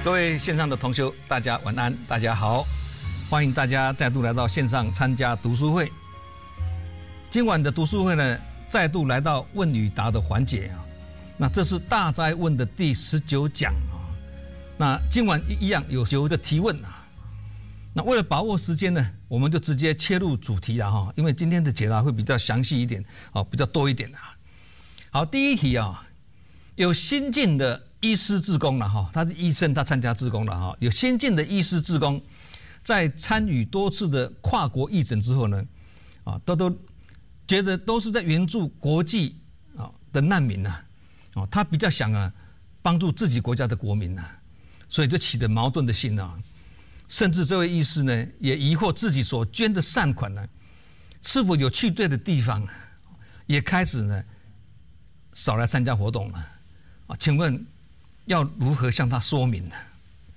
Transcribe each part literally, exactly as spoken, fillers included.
各位线上的同修，大家晚安，大家好，欢迎大家再度来到线上参加读书会。今晚的读书会呢，再度来到问与答的环节啊。那这是大哉问的第十九讲啊。那今晚一样有有一个提问啊。那为了把握时间呢，我们就直接切入主题了哈，因为今天的解答会比较详细一点啊，比较多一点啊。好，第一题啊，有新进的医师志工了哈，他是医生，他参加志工了哈。有新进的医师志工，在参与多次的跨国义诊之后呢，啊，都都觉得都是在援助国际啊的难民呐，啊，他比较想啊帮助自己国家的国民呐，所以就起了矛盾的心啊。甚至这位医师呢，也疑惑自己所捐的善款呢，是否有去对的地方，也开始呢少来参加活动了啊。请问要如何向他说明呢？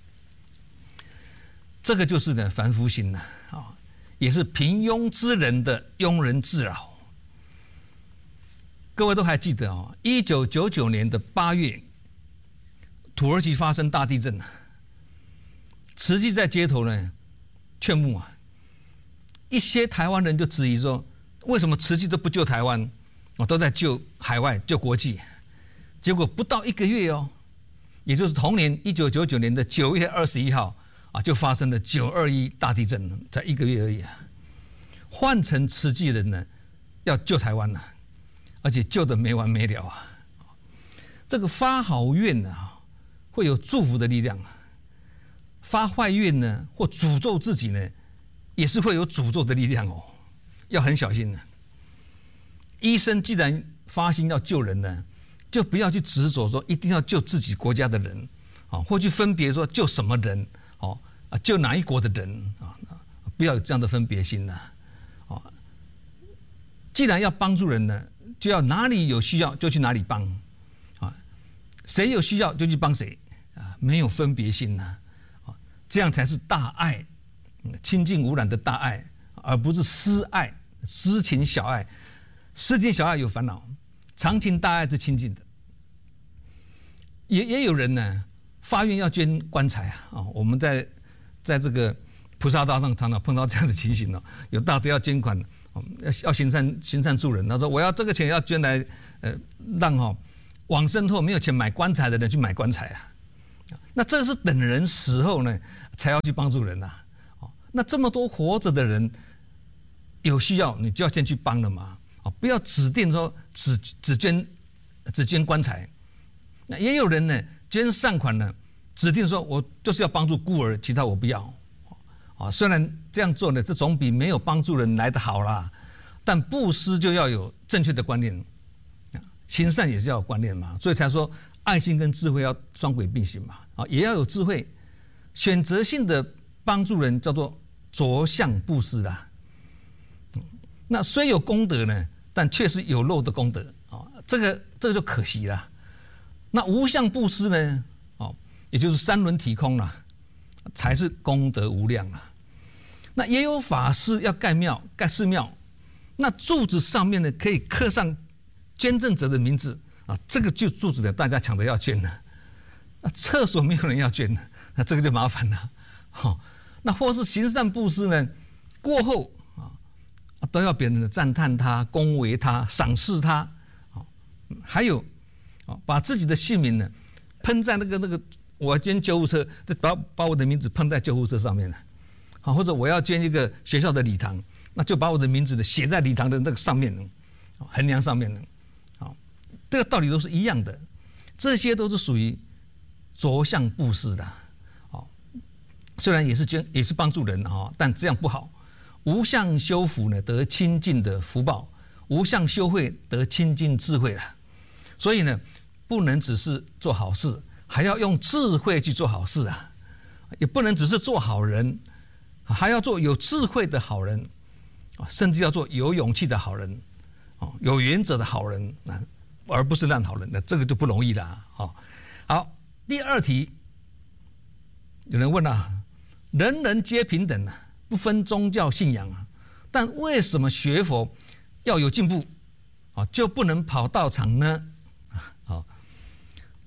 这个就是呢凡夫心呐啊，也是平庸之人的庸人自扰。各位都还记得啊，一九九九年的八月，土耳其发生大地震啊。慈济在街头呢劝募啊，一些台湾人就质疑说，为什么慈济都不救台湾，我都在救海外救国际？结果不到一个月哦，也就是同年一九九九年的九月二十一号啊，就发生了九二一大地震，才一个月而已啊。换成慈济人呢，要救台湾呐、啊，而且救得没完没了啊。这个发好愿啊，会有祝福的力量啊。发坏愿呢，或诅咒自己呢，也是会有诅咒的力量哦，要很小心呢。医生既然发心要救人呢，就不要去执着说一定要救自己国家的人啊，或去分别说救什么人哦啊，救哪一国的人啊，不要有这样的分别心呐啊。既然要帮助人呢，就要哪里有需要就去哪里帮啊，谁有需要就去帮谁啊，没有分别心呐。这样才是大爱，清净无染的大爱，而不是私爱、私情小爱。私情小爱有烦恼，常情大爱是清净的。也也有人呢发愿要捐棺材啊，哦，我们在在这个菩萨道上常常碰到这样的情形哦，有大德要捐款，要要行善行善助人，他说我要这个钱要捐来，呃，让哈、哦、往生后没有钱买棺材的人去买棺材啊。那这是等人死后呢，才要去帮助人呐、啊。那这么多活着的人有需要，你就要先去帮了嘛。不要指定说只只捐只捐棺材。那也有人呢捐善款呢，指定说我就是要帮助孤儿，其他我不要。啊，虽然这样做呢，这总比没有帮助人来得好啦。但布施就要有正确的观念，行善也是要有观念嘛，所以才说。爱心跟智慧要双轨并行嘛，啊，也要有智慧，选择性的帮助人叫做着相布施啦。那虽有功德呢，但却是有漏的功德啊，这个这个就可惜了。那无相布施呢，哦，也就是三轮体空啦，才是功德无量啦。那也有法师要盖庙、盖寺庙，那柱子上面呢可以刻上捐赠者的名字。啊，这个就柱子的大家抢着要捐了，那厕所没有人要捐了，那这个就麻烦了。好、哦，那或是行善布施呢，过后啊，都要别人的赞叹他、恭维他、赏识他，啊、哦，还有啊，把自己的姓名呢喷在那个那个，我要捐救护车，把把我的名字喷在救护车上面了，好，或者我要捐一个学校的礼堂，那就把我的名字呢写在礼堂的那个上面，横梁上面呢。这个道理都是一样的，这些都是属于着相布施的，哦，虽然也是捐也是帮助人啊，但这样不好。无相修福呢，得清净的福报；无相修慧，得清净智慧了。所以呢，不能只是做好事，还要用智慧去做好事啊！也不能只是做好人，还要做有智慧的好人啊，甚至要做有勇气的好人，哦，有原则的好人啊。而不是烂好人，那这个就不容易了。好，好，第二题，有人问了、啊，人人皆平等啊，不分宗教信仰啊，但为什么学佛要有进步啊，就不能跑道场呢？好，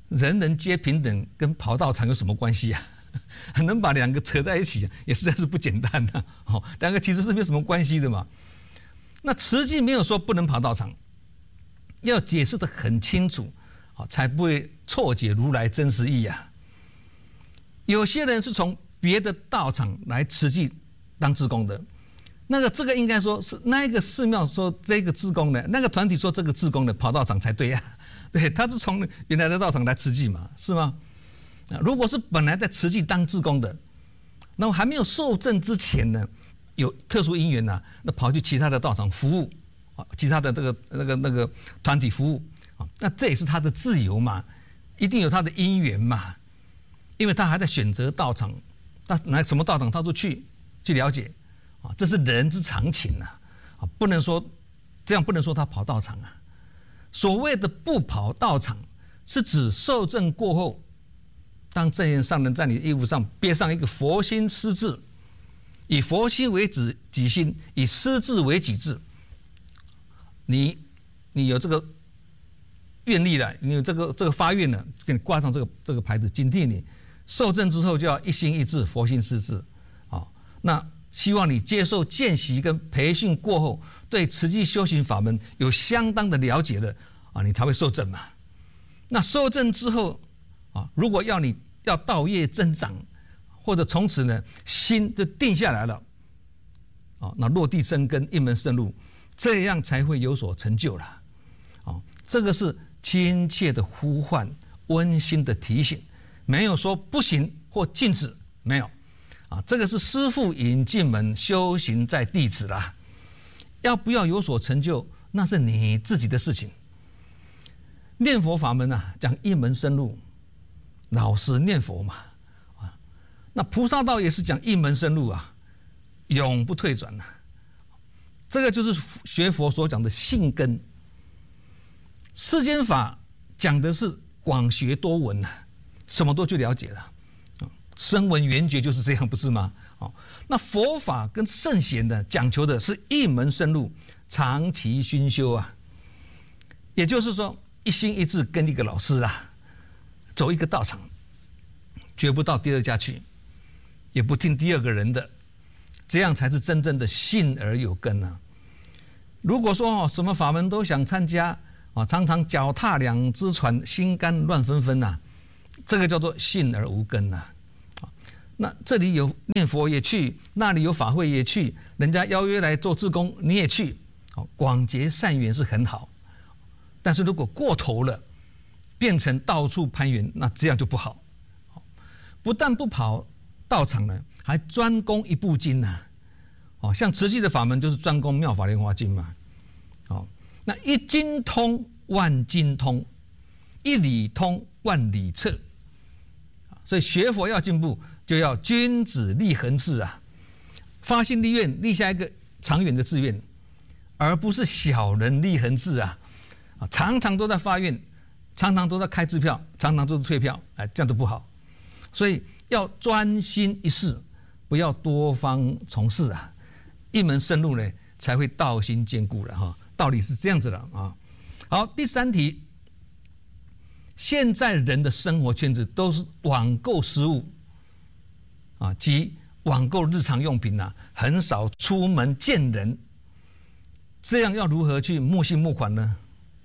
人人皆平等跟跑道场有什么关系啊？能把两个扯在一起，也实在是不简单的、啊。哦，两个其实是没有什么关系的嘛。那慈济没有说不能跑道场，要解释得很清楚，哦，才不会错解如来真实意啊。有些人是从别的道场来慈济当志工的，那个这个应该说是那个寺庙说这个志工的，那个团体说这个志工的跑道场才对呀、啊。对，他是从原来的道场来慈济嘛，是吗？如果是本来在慈济当志工的，那么还没有受证之前呢，有特殊因缘呐、啊，那跑去其他的道场服务啊，其他的这个那个那个团体服务啊，那这也是他的自由嘛，一定有他的因缘嘛，因为他还在选择道场，他来什么道场他都去去了解啊，这是人之常情呐啊，不能说这样不能说他跑道场啊，所谓的不跑道场，是指受证过后。当证言上人在你的衣服上别上一个佛心师字，以佛心为己己心，以师字为己字。你你有这个愿力了，你有这个这个发愿了，给你挂上这个这个牌子，警惕你受证之后就要一心一志，佛心师字啊。那希望你接受见习跟培训过后，对慈济修行法门有相当的了解了啊，你才会受证嘛。那受证之后。啊，如果要你要道业增长，或者从此呢心就定下来了，啊，那落地生根，一门深入，这样才会有所成就了。啊，这个是亲切的呼唤，温馨的提醒，没有说不行或禁止，没有。啊，这个是师父引进门，修行在弟子啦。要不要有所成就，那是你自己的事情。念佛法门啊，讲一门深入。老实念佛嘛，啊，那菩萨道也是讲一门深入啊，永不退转呐、啊。这个就是学佛所讲的信根。世间法讲的是广学多闻呐、啊，什么都去了解了，声闻缘觉就是这样，不是吗？哦，那佛法跟圣贤呢，讲求的是一门深入，长期熏修啊。也就是说，一心一志跟一个老师啊。走一个道场，绝不到第二家去，也不听第二个人的，这样才是真正的信而有根啊。如果说什么法门都想参加啊，常常脚踏两只船，心肝乱纷纷呐，这个叫做信而无根呐。那这里有念佛也去，那里有法会也去，人家邀约来做志工你也去，广结善缘是很好，但是如果过头了。变成到处攀援，那这样就不好。不但不跑道场呢，还专攻一部经呐。哦，像慈济的法门就是专攻妙法莲华经嘛。哦，那一经通万经通，一理通万理彻。所以学佛要进步，就要君子立恒志啊，发心立愿，立下一个长远的志愿，而不是小人立恒志啊。啊，常常都在发愿。常常都在开支票，常常都是退票，哎，这样都不好。所以要专心一事，不要多方从事啊，一门深入呢，才会道心坚固了哈。道理是这样子的啊。好，第三题，现在人的生活圈子都是网购食物啊，及网购日常用品啊，很少出门见人，这样要如何去募信募款呢？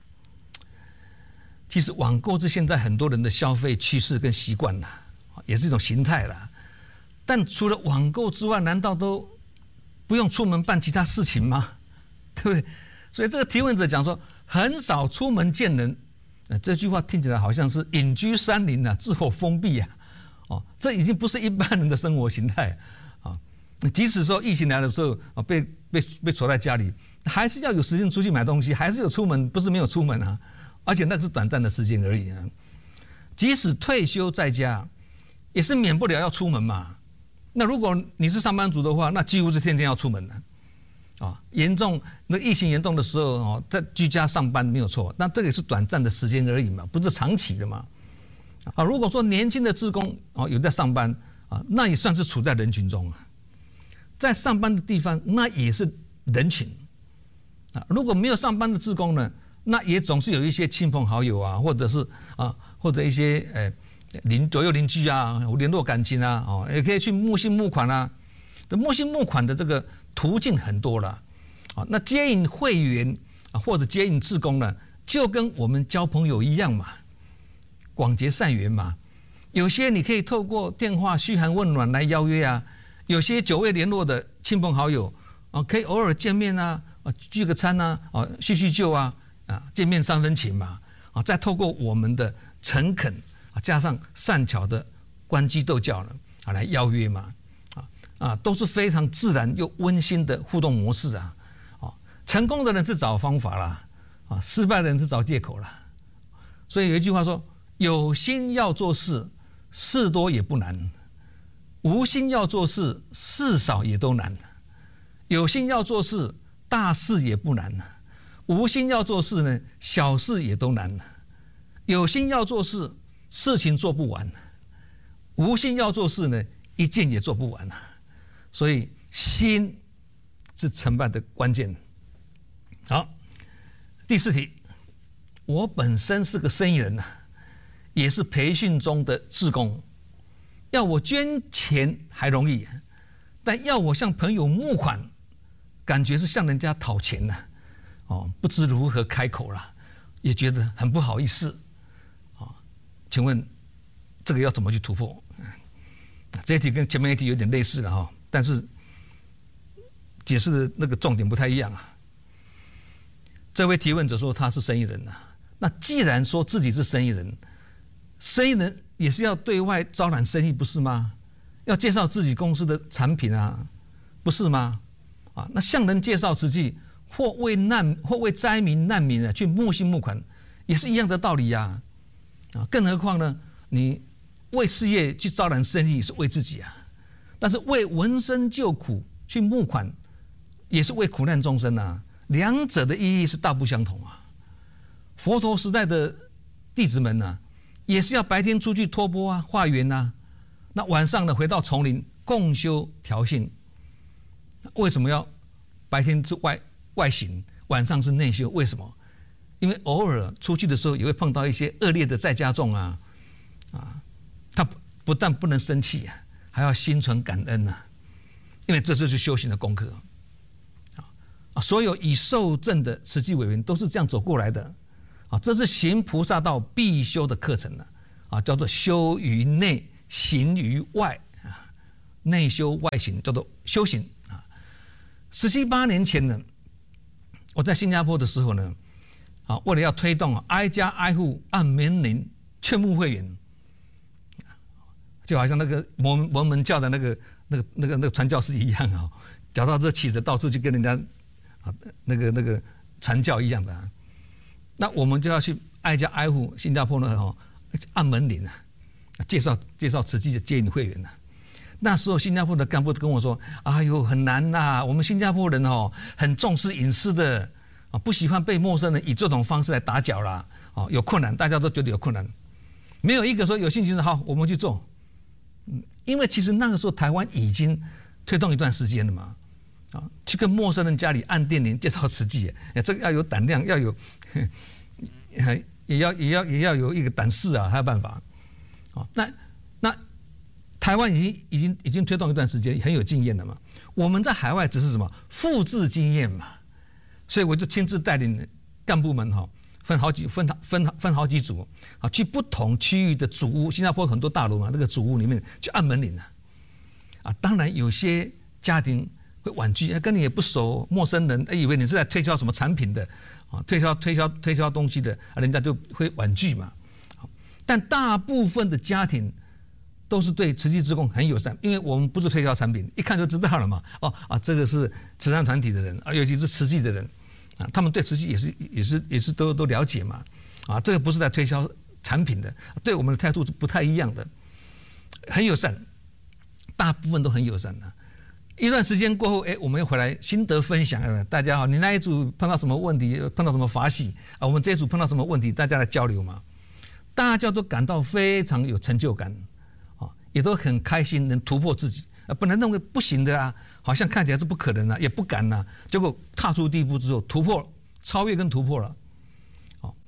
其实网购是现在很多人的消费趋势跟习惯啦，也是一种形态啦。但除了网购之外，难道都不用出门办其他事情吗？对不对？所以这个提问者讲说，很少出门见人，呃，这句话听起来好像是隐居山林啊，自我封闭啊，哦，这已经不是一般人的生活形态啊。即使说疫情来的时候啊，被被被锁在家里，还是要有时间出去买东西，还是有出门，不是没有出门啊。而且那是短暂的时间而已啊。即使退休在家，也是免不了要出门嘛。那如果你是上班族的话，那几乎是天天要出门的。啊，严重那疫情严重的时候哦，在居家上班没有错，那这个也是短暂的时间而已嘛，不是长期的嘛。啊，如果说年轻的志工哦有在上班啊，那也算是处在人群中啊，在上班的地方那也是人群啊。如果没有上班的志工呢？ 那也总是有一些亲朋好友啊，或者是啊，或者一些呃邻左右邻居啊，联络感情啊，哦，也可以去募信募款啊。这募信募款的这个途径很多了，啊，那接引会员啊，或者接引志工呢，就跟我们交朋友一样嘛，广结善缘嘛。有些你可以透过电话嘘寒问暖来邀约啊，有些久未联络的亲朋好友啊，可以偶尔见面啊，啊聚个餐啊，啊叙叙旧啊，啊见面三分情嘛，啊再透过我们的诚恳啊，加上善巧的关机斗教呢，啊来邀约嘛。啊，都是非常自然又温馨的互动模式啊！啊，成功的人是找方法啦，啊，失败的人是找借口啦。所以有一句话说：有心要做事，事多也不难；无心要做事，事少也都难。有心要做事，大事也不难；无心要做事呢，小事也都难。有心要做事，事情做不完；无心要做事呢，一件也做不完啊！所以心是成败的关键。好，第四题，我本身是个生意人呐、啊，也是培训中的志工。要我捐钱还容易，但要我向朋友募款，感觉是向人家讨钱呐、啊。哦，不知如何开口了，也觉得很不好意思。啊、哦，请问这个要怎么去突破？这一题跟前面一题有点类似了哈。但是解释的那个重点不太一样啊。这位提问者说他是生意人啊，那既然说自己是生意人，生意人也是要对外招揽生意不是吗？要介绍自己公司的产品啊，不是吗？啊，那向人介绍慈济或为难或为灾民难民啊去募信募款，也是一样的道理呀。啊，更何况呢，你为事业去招揽生意是为自己啊。但是为闻声救苦去募款，也是为苦难众生啊，两者的意义是大不相同啊。佛陀时代的弟子们呢、啊，也是要白天出去托钵啊、化缘啊，那晚上呢回到丛林共修调性。为什么要白天是外外行，晚上是内修？为什么？因为偶尔出去的时候也会碰到一些恶劣的在家众啊，啊，他不不但不能生气啊。还要心存感恩呐、啊，因为这就是修行的功课啊！所有已受证的慈济委员都是这样走过来的啊！这是行菩萨道必修的课程呢啊，叫做修于内，行于外啊，内修外行叫做修行啊！十七八年前呢，我在新加坡的时候呢，啊，为了要推动挨家挨户按门铃劝募会员。就好像那个摩摩门教的那个那个那个那个传教士一样啊，脚踏车骑着到处去跟人家啊那个那个传教一样的、啊。那我们就要去挨家挨户，新加坡呢哦按门铃啊，介绍介绍慈济的接引会员呐、啊。那时候新加坡的干部跟我说：“哎呦，很难呐、啊，我们新加坡人哦很重视隐私的啊，不喜欢被陌生人以这种方式来打搅啦，哦有困难，大家都觉得有困难，没有一个说有兴趣的好，我们去做。”嗯，因为其实那个时候台湾已经推动一段时间了嘛，啊，去跟陌生人家里按电铃介绍慈济，哎，这个要有胆量，要有，也要也要也要有一个胆识啊，还有办法，啊，那那台湾已经已经已经推动一段时间，很有经验了嘛。我们在海外只是什么复制经验嘛，所以我就亲自带领干部们哈。分好几分分分好几组啊，去不同区域的主屋，新加坡很多大楼嘛，那个主屋里面去按门铃啊，啊，当然有些家庭会婉拒，跟你也不熟，陌生人，以为你是在推销什么产品的啊，推销推销推销东西的，啊，人家就会婉拒嘛。但大部分的家庭都是对慈济志工很友善，因为我们不是推销产品，一看就知道了嘛。哦啊，这个是慈善团体的人啊，尤其是慈济的人。啊，他们对慈济也是也是也是都都了解嘛，啊，这个不是在推销产品的，对我们的态度是不太一样的，很友善，大部分都很友善的。一段时间过后，哎，我们又回来心得分享，大家好，你那一组碰到什么问题，碰到什么法喜啊？我们这一组碰到什么问题，大家来交流嘛，大家都感到非常有成就感，啊，也都很开心，能突破自己。啊，本来认为不行的啊，好像看起来是不可能啊，也不敢呐、啊。结果踏出第一步之后，突破、超越跟突破了。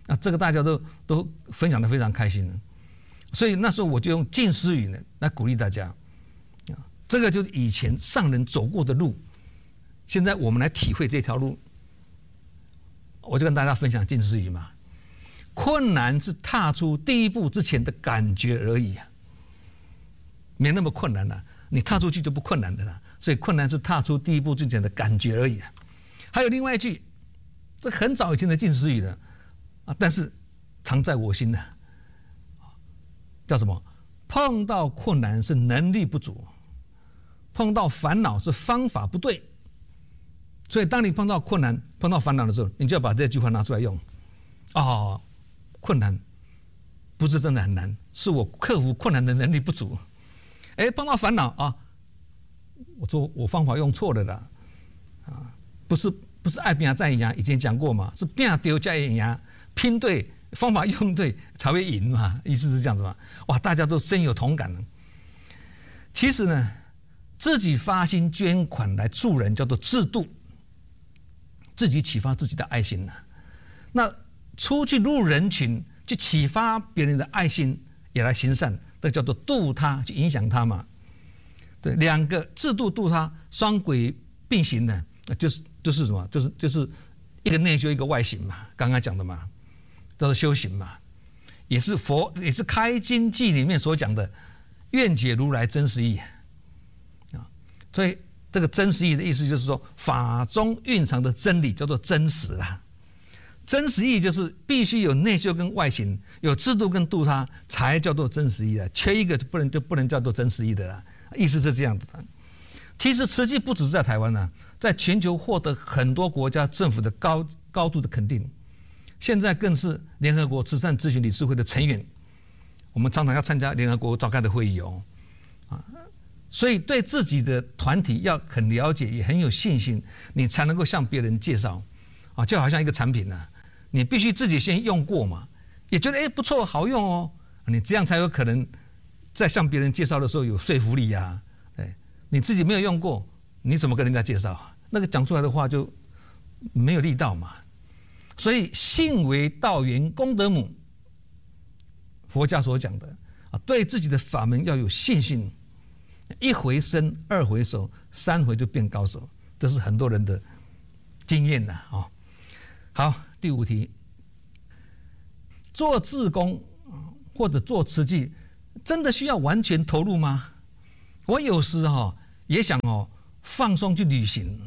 啊，这个大家都都分享得非常开心。所以那时候我就用近思语呢来鼓励大家，啊，这个就是以前上人走过的路，现在我们来体会这条路。我就跟大家分享近思语嘛，困难是踏出第一步之前的感觉而已啊，没那么困难了，啊，你踏出去就不困难的了。所以困难是踏出第一步之前的感觉而已啊。还有另外一句，这很早以前的近思语了啊，但是常在我心的，叫什么？碰到困难是能力不足，碰到烦恼是方法不对。所以当你碰到困难、碰到烦恼的时候，你就要把这句话拿出来用。哦，困难不是真的很难，是我克服困难的能力不足。哎，碰到烦恼啊，我说我方法用错了啦，啊，不是不是爱拼再赢，以前讲过嘛，是拼丢再赢，拼对方法用对才会赢嘛，意思是这样子嘛。哇，大家都深有同感。其实呢，自己发心捐款来助人叫做自度。自己启发自己的爱心呢，那出去入人群去启发别人的爱心，也来行善，这叫做度他，去影响他嘛。对，两个自度度他双轨并行的，就是就是什么？就是就是一个内修，一个外行嘛。刚刚讲的嘛，都是修行嘛，也是佛，也是开经记里面所讲的愿解如来真实义啊。所以。这个真实义的意思就是说，法中蕴藏的真理叫做真实啦。真实义就是必须有内修跟外行，有制度跟度他，才叫做真实义的。缺一个就不能就不能叫做真实义的啦。意思是这样子的。其实慈济不只是在台湾呢，在全球获得很多国家政府的高高度的肯定。现在更是联合国慈善咨询理事会的成员，我们常常要参加联合国召开的会议哦，啊。所以对自己的团体要很了解，也很有信心，你才能够向别人介绍，啊，就好像一个产品呢，啊，你必须自己先用过嘛，也觉得哎不错，好用哦，你这样才有可能在向别人介绍的时候有说服力呀，啊。对，你自己没有用过，你怎么跟人家介绍？那个讲出来的话就没有力道嘛。所以信为道源功德母，佛家所讲的啊，对自己的法门要有信心。一回生，二回熟，三回就变高手，这是很多人的经验呐啊。好，第五题，做志工或者做慈济，真的需要完全投入吗？我有时哈也想哦放松去旅行，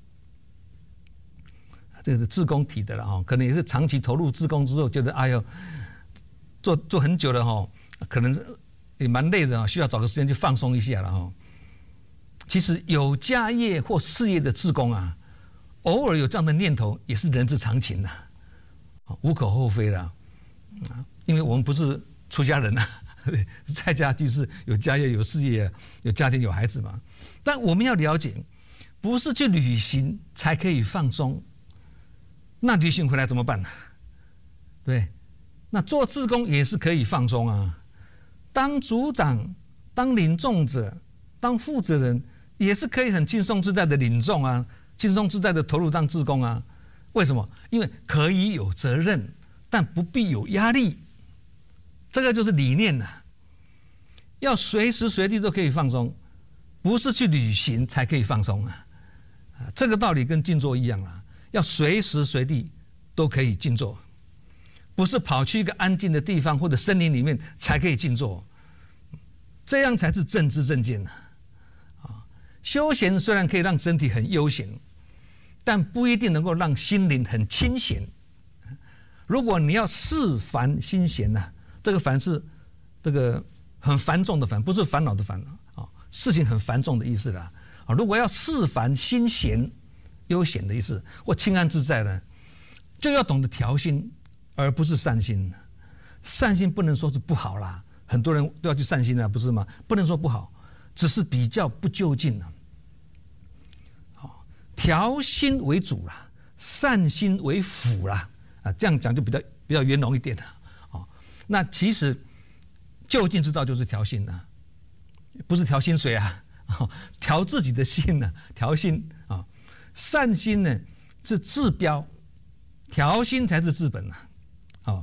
这个是志工提的了哈，可能也是长期投入志工之后，觉得哎呦，做做很久了哈，可能是。也蛮累的啊，需要找个时间去放松一下了哈。其实有家业或事业的志工啊，偶尔有这样的念头也是人之常情呐，无可厚非啦。啊，因为我们不是出家人呐，在家就是有家业、有事业、有家庭、有孩子嘛。但我们要了解，不是去旅行才可以放松，那旅行回来怎么办呢？对，那做志工也是可以放松啊。当组长、当领众者、当负责人，也是可以很轻松自在的领众啊，轻松自在的投入当志工啊。为什么？因为可以有责任，但不必有压力。这个就是理念呐、啊。要随时随地都可以放松，不是去旅行才可以放松啊。啊，这个道理跟静坐一样啊，要随时随地都可以静坐。不是跑去一个安静的地方或者森林里面才可以静坐，这样才是正知正见呐。啊，休闲虽然可以让身体很悠闲，但不一定能够让心灵很清闲。如果你要事烦心闲呐、啊，这个烦是这个很繁重的烦，不是烦恼的烦啊，事情很繁重的意思啦。啊，如果要事烦心闲、悠闲的意思，或清安自在呢，就要懂得调心。而不是善心，善心不能说是不好啦，很多人都要去善心啊，不是吗？不能说不好，只是比较不就近了。好，调心为主啦，善心为辅啦，啊，这样讲就比较比较圆融一点了。哦，那其实就近之道就是调心呐，不是调薪水啊，调自己的心呐，调心啊，善心呢是治标，调心才是治本呐。好，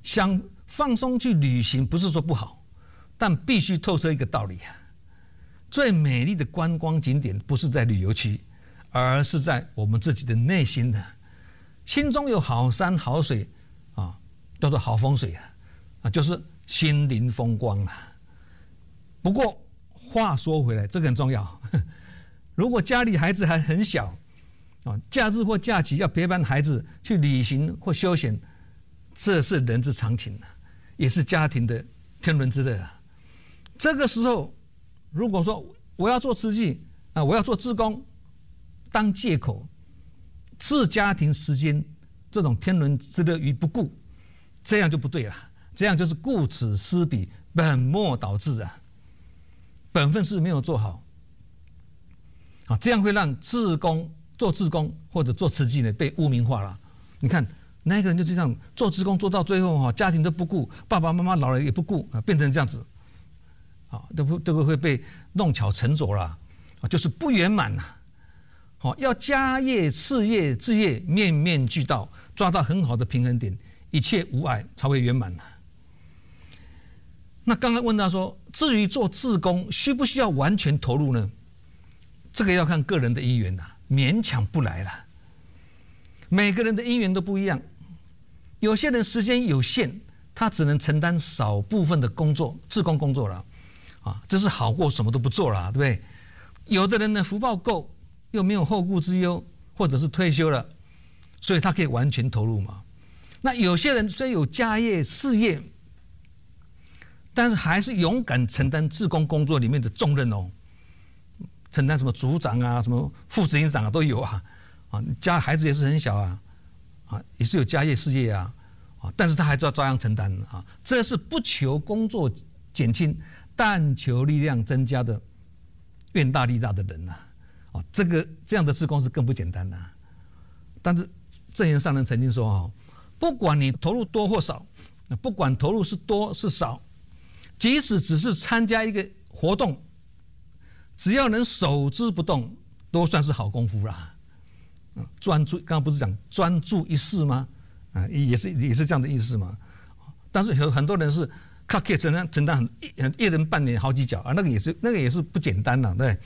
想放松去旅行，不是说不好，但必须透彻一个道理啊：最美丽的观光景点不是在旅游区，而是在我们自己的内心的，心中有好山好水啊，叫做好风水啊，啊，就是心灵风光啊。不过话说回来，这个很重要。如果家里孩子还很小啊，假日或假期要陪伴孩子去旅行或休闲，这是人之常情啊，也是家庭的天伦之乐啊。这个时候，如果说我要做慈济啊，我要做志工，当借口置家庭时间这种天伦之乐于不顾，这样就不对了。这样就是顾此失彼，本末倒置啊！本分事没有做好啊，这样会让志工做志工或者做慈济呢被污名化了。你看那个人就这样做志工做到最后哈，家庭都不顾，爸爸妈妈老了也不顾啊，变成这样子啊，都不都会被弄巧成拙了啊，就是不圆满呐。好，要家业、事业、志业面面俱到，抓到很好的平衡点，一切无碍才会圆满呐。那刚刚问到说，至于做志工需不需要完全投入呢？这个要看个人的因缘呐，勉强不来了。每个人的因缘都不一样，有些人时间有限，他只能承担少部分的工作，志工工作了，啊，这是好过什么都不做了，对不对？有的人呢，福报够，又没有后顾之忧，或者是退休了，所以他可以完全投入嘛。那有些人虽有家业事业，但是还是勇敢承担志工工作里面的重任哦，承担什么组长啊、什么副执行长啊都有啊，啊，家孩子也是很小啊，啊，也是有家业事业啊，啊，但是他还是要照样承担啊，这是不求工作减轻，但求力量增加的愿大力大的人呐、啊，啊，这个这样的志工是更不简单的、啊。但是证严上人曾经说啊，不管你投入多或少，不管投入是多是少。即使只是参加一个活动，只要能守之不动，都算是好功夫啦。专注，刚刚不是讲专注一事吗？啊，也是也是这样的意思嘛。但是有很多人是靠可以承担承担很一人半年好几脚啊，那个也是那个也是不简单了，对。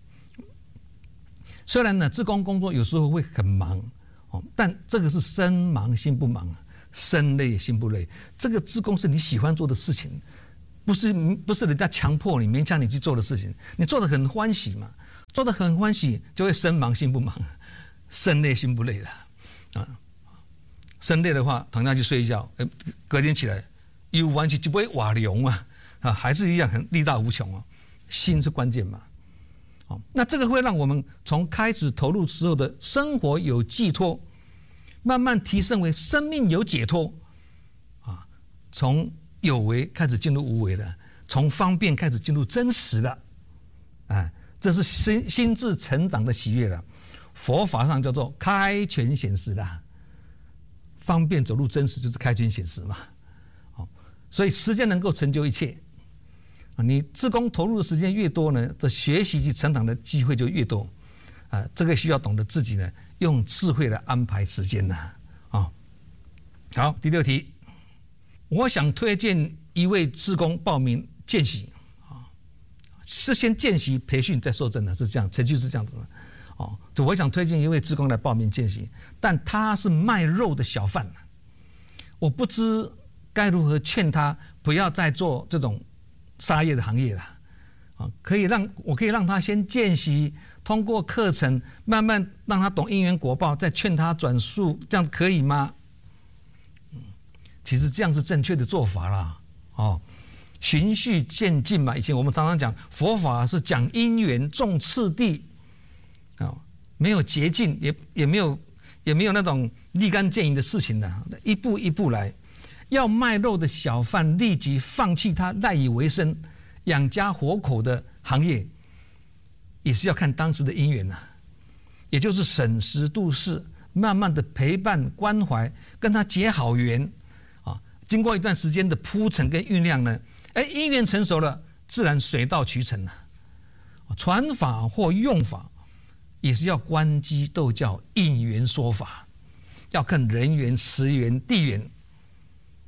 虽然呢，志工工作有时候会很忙哦，但这个是身忙心不忙，身累心不累。这个志工是你喜欢做的事情。不是不是人家强迫你勉强你去做的事情，你做得很欢喜嘛，做得很欢喜就会身忙心不忙，身累心不累的啊。身累的话，躺下去睡一觉，隔天起来又完全就不会瓦凉啊啊，还是一样很力大无穷啊。心是关键嘛，好，那这个会让我们从开始投入时候的生活有寄托，慢慢提升为生命有解脱啊，从有为开始进入无为了，从方便开始进入真实了，啊，这是心心智成长的喜悦了。佛法上叫做开权显实啦，方便走入真实就是开权显实嘛。好，所以时间能够成就一切啊，你志工投入的时间越多呢，这学习及成长的机会就越多啊。这个需要懂得自己呢，用智慧来安排时间呢。啊，好，第六题。我想推荐一位志工报名见习啊，是先见习培训再受证的，是这样，程序是这样子的哦。就我想推荐一位志工来报名见习，但他是卖肉的小贩，我不知该如何劝他不要再做这种杀业的行业了啊。可以让我可以让他先见习，通过课程慢慢让他懂因缘果报，再劝他转述，这样可以吗？其实这样是正确的做法啦，哦，循序渐进嘛。以前我们常常讲佛法是讲因缘重次第，啊、哦，没有捷径，也也没有也没有那种立竿见影的事情的，一步一步来。要卖肉的小贩立即放弃他赖以为生、养家活口的行业，也是要看当时的因缘呐、啊，也就是审时度势，慢慢的陪伴关怀，跟他结好缘。经过一段时间的铺陈跟酝酿呢，哎，因缘成熟了，自然水到渠成了。传法或用法，也是要观机斗教，应缘说法，要看人缘、时缘、地缘。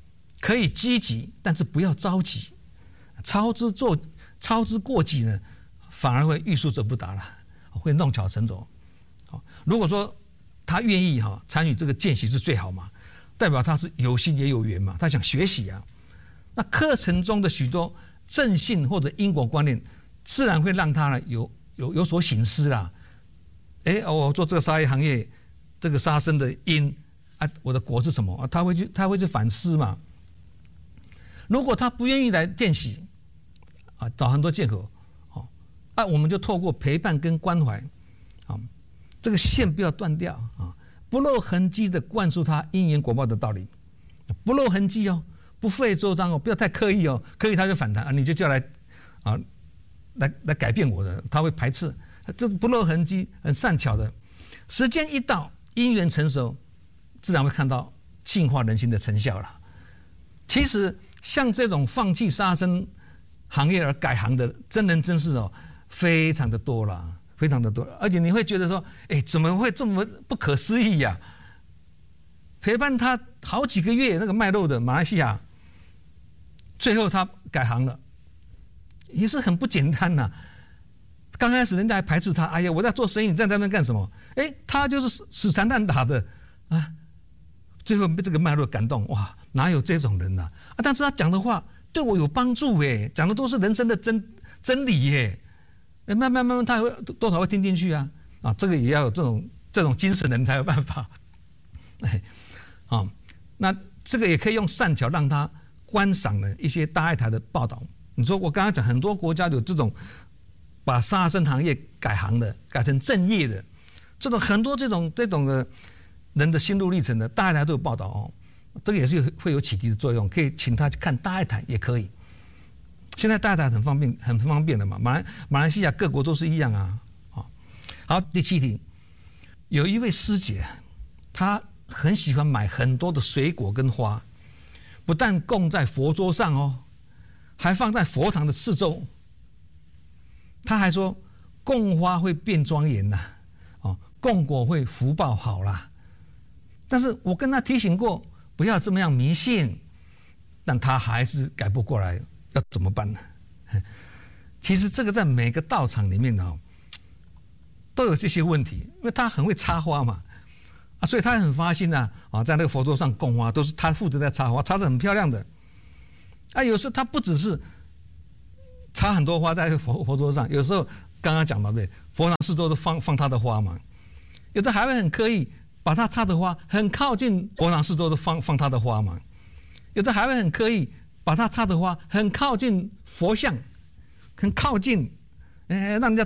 可以积极，但是不要着急，操之做操之过急呢，反而会欲速则不达了，会弄巧成拙。如果说他愿意哈参与这个见习是最好嘛，代表他是有心也有缘嘛，他想学习啊。那课程中的许多正信或者因果观念，自然会让他呢有有有所省思啦。哎，我做这个沙业行业，这个杀生的因啊，我的果是什么啊？他会去他会去反思嘛。如果他不愿意来见习，啊，找很多借口，哦，啊，我们就透过陪伴跟关怀，啊，这个线不要断掉啊，不露痕迹的灌输他因缘果报的道理，不露痕迹哦，不费周章哦，不要太刻意哦，刻意他就反弹啊，你就叫来，啊，来来改变我的，他会排斥，这不露痕迹，很善巧的，时间一到，因缘成熟，自然会看到净化人心的成效了。其实像这种放弃杀生行业而改行的真人真事哦，非常的多啦，非常的多，而且你会觉得说，哎，怎么会这么不可思议呀、啊？陪伴他好几个月那个卖肉的马来西亚，最后他改行了，也是很不简单呐、啊。刚开始人家还排斥他，哎呀，我在做生意，你在那边干什么？哎，他就是死缠烂打的啊，最后被这个卖肉感动，哇！哪有这种人呐、啊？啊！但是他讲的话对我有帮助哎，讲的都是人生的真真理耶。哎，慢慢慢慢，他会多少会听进去啊啊！这个也要有这种这种精神的人才有办法。哎，啊，那这个也可以用善巧让他观赏了一些大爱台的报道。你说我刚刚讲很多国家有这种把杀生行业改行的，改成正业的，这种很多这种这种的人的心路历程的大爱台都有报道哦。这个也是会有启迪的作用，可以请他去看大爱台也可以。现在大爱台很方便，很方便的嘛。马来马来西亚各国都是一样啊。好，第七题，有一位师姐，她很喜欢买很多的水果跟花，不但供在佛桌上哦，还放在佛堂的四周。她还说，供花会变庄严呐，哦，供果会福报好啦。但是我跟她提醒过，不要这么样迷信，但他还是改不过来，要怎么办呢？其实这个在每个道场里面呢，都有这些问题，因为他很会插花嘛，啊，所以他很发心呐，啊，在那个佛桌上供花，都是他负责在插花，插得很漂亮的。啊，有时候他不只是插很多花在佛佛桌上，有时候刚刚讲嘛，对，佛堂四周都放放他的花嘛，有的还会很刻意。把他插的花很靠近佛堂四周都放放他的花嘛，有的还会很刻意把他插的花很靠近佛像，很靠近，哎，让人家